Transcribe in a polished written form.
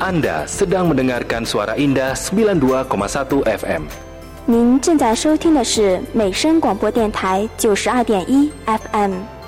Anda sedang mendengarkan Suara Indah 92,1 FM。 您正在收听的是美声广播电台92.1 FM。